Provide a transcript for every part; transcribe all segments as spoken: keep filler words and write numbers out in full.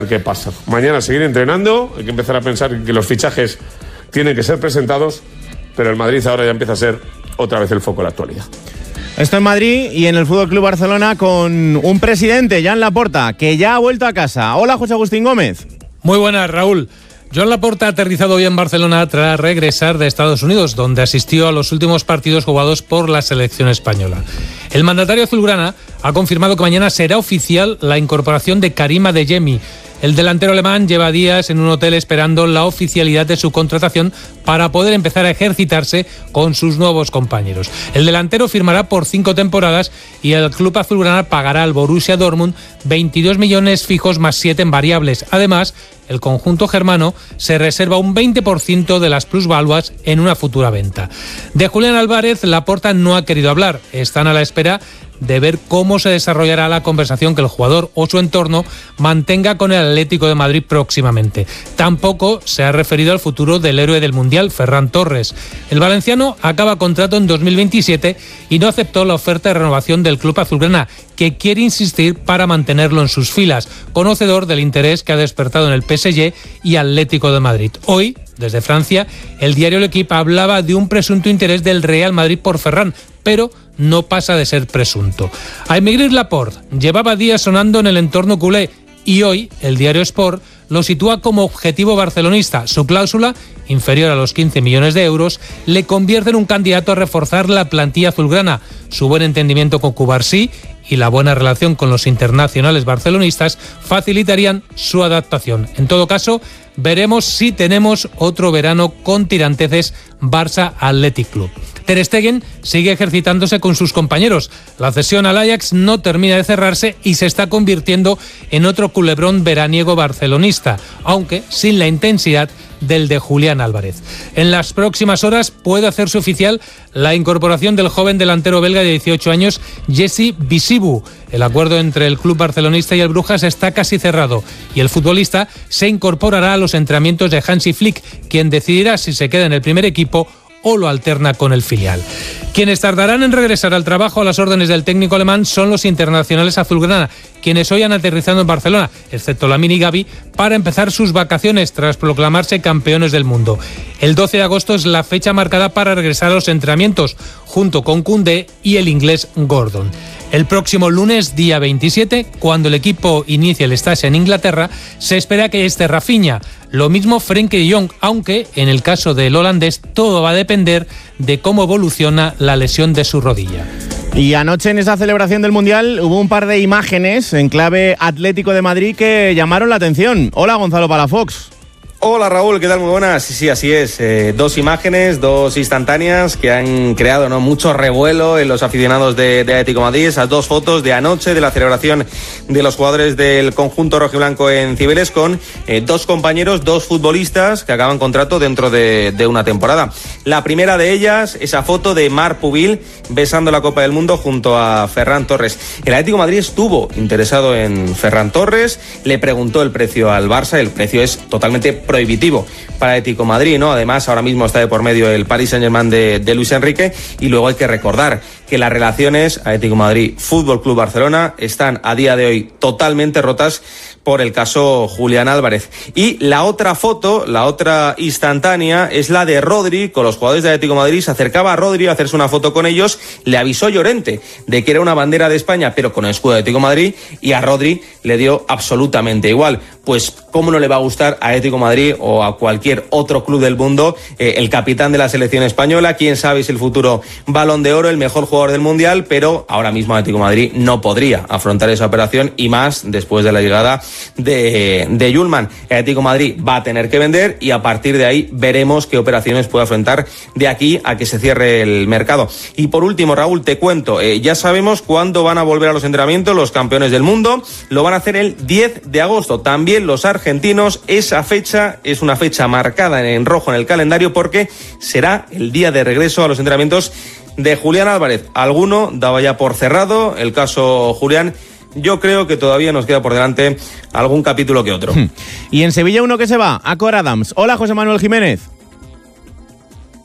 ¿Qué pasa? Mañana seguir entrenando, hay que empezar a pensar que los fichajes tienen que ser presentados, pero el Madrid ahora ya empieza a ser otra vez el foco de la actualidad. Esto en Madrid y en el F C Barcelona con un presidente, Joan Laporta, que ya ha vuelto a casa. Hola, José Agustín Gómez. Muy buenas, Raúl. Joan Laporta ha aterrizado hoy en Barcelona tras regresar de Estados Unidos, donde asistió a los últimos partidos jugados por la selección española. El mandatario azulgrana ha confirmado que mañana será oficial la incorporación de Karim Adeyemi. El delantero alemán lleva días en un hotel esperando la oficialidad de su contratación para poder empezar a ejercitarse con sus nuevos compañeros. El delantero firmará por cinco temporadas y el club azulgrana pagará al Borussia Dortmund veintidós millones fijos más siete en variables. Además, el conjunto germano se reserva un veinte por ciento de las plusvaluas en una futura venta. De Julián Álvarez, Laporta no ha querido hablar. Están a la espera de ver cómo se desarrollará la conversación que el jugador o su entorno mantenga con el Atlético de Madrid próximamente. Tampoco se ha referido al futuro del héroe del Mundial, Ferran Torres. El valenciano acaba contrato en dos mil veintisiete y no aceptó la oferta de renovación del club azulgrana, que quiere insistir para mantenerlo en sus filas, conocedor del interés que ha despertado en el P S G y Atlético de Madrid. Hoy, desde Francia, el diario L'Equipe hablaba de un presunto interés del Real Madrid por Ferran, pero no pasa de ser presunto. Aymeric Laporte llevaba días sonando en el entorno culé y hoy el diario Sport lo sitúa como objetivo barcelonista. Su cláusula, inferior a los quince millones de euros, le convierte en un candidato a reforzar la plantilla azulgrana. Su buen entendimiento con Cubarsí y la buena relación con los internacionales barcelonistas facilitarían su adaptación. En todo caso, veremos si tenemos otro verano con tiranteces Barça Athletic Club. Ter Stegen sigue ejercitándose con sus compañeros. La cesión al Ajax no termina de cerrarse y se está convirtiendo en otro culebrón veraniego barcelonista, aunque sin la intensidad del de Julián Álvarez. En las próximas horas puede hacerse oficial la incorporación del joven delantero belga de dieciocho años, Jesse Bisibu. El acuerdo entre el club barcelonista y el Brujas está casi cerrado y el futbolista se incorporará a los entrenamientos de Hansi Flick, quien decidirá si se queda en el primer equipo o lo alterna con el filial. Quienes tardarán en regresar al trabajo a las órdenes del técnico alemán son los internacionales azulgrana, quienes hoy han aterrizado en Barcelona, excepto Lamine y Gavi, para empezar sus vacaciones tras proclamarse campeones del mundo. El doce de agosto es la fecha marcada para regresar a los entrenamientos, junto con Koundé y el inglés Gordon. El próximo lunes, día veintisiete, cuando el equipo inicie el stage en Inglaterra, se espera que esté Rafinha. Lo mismo Frenkie de Jong, aunque en el caso del holandés todo va a depender de cómo evoluciona la lesión de su rodilla. Y anoche en esa celebración del Mundial hubo un par de imágenes en clave Atlético de Madrid que llamaron la atención. Hola, Gonzalo Palafox. Hola Raúl, ¿qué tal? Muy buenas. Sí, sí, así es. Eh, dos imágenes, dos instantáneas que han creado, ¿no?, mucho revuelo en los aficionados de, de Atlético de Madrid. Esas dos fotos de anoche de la celebración de los jugadores del conjunto rojiblanco en Cibeles con eh, dos compañeros, dos futbolistas que acaban contrato dentro de, de una temporada. La primera de ellas, esa foto de Marc Pubil besando la Copa del Mundo junto a Ferran Torres. El Atlético de Madrid estuvo interesado en Ferran Torres, le preguntó el precio al Barça, el precio es totalmente prohibitivo para Atlético de Madrid, ¿no? Además, ahora mismo está de por medio el Paris Saint-Germain de, de Luis Enrique, y luego hay que recordar que las relaciones Atlético de Madrid Fútbol Club Barcelona están a día de hoy totalmente rotas por el caso Julián Álvarez. Y la otra foto, la otra instantánea, es la de Rodri con los jugadores de Atlético de Madrid. Se acercaba a Rodri a hacerse una foto con ellos, le avisó Llorente de que era una bandera de España pero con el escudo de Atlético de Madrid, y a Rodri le dio absolutamente igual. Pues cómo no le va a gustar a Atlético de Madrid o a cualquier otro club del mundo eh, el capitán de la selección española, quién sabe si el futuro Balón de Oro, el mejor jugador del Mundial, pero ahora mismo Atlético de Madrid no podría afrontar esa operación, y más después de la llegada de, de Yulman. El Atlético de Madrid va a tener que vender y a partir de ahí veremos qué operaciones puede afrontar de aquí a que se cierre el mercado. Y por último, Raúl, te cuento, eh, ya sabemos cuándo van a volver a los entrenamientos los campeones del mundo. Lo van a hacer el diez de agosto. También los argentinos. Esa fecha es una fecha marcada en rojo en el calendario porque será el día de regreso a los entrenamientos de Julián Álvarez. Alguno daba ya por cerrado el caso Julián. Yo creo que todavía nos queda por delante algún capítulo que otro. Y en Sevilla uno que se va, Acor Adams. Hola, José Manuel Jiménez.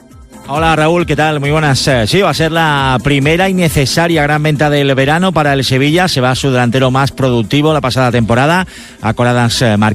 Hola Raúl, ¿qué tal? Muy buenas. Sí, va a ser la primera y necesaria gran venta del verano para el Sevilla. Se va su delantero más productivo la pasada temporada, a Coradans Marquinhos.